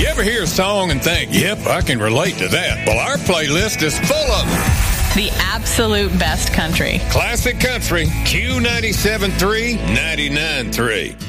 You ever hear a song and think, yep, I can relate to that? Well, our playlist is full of them. The absolute best country. Classic country, Q97.3, 99.3.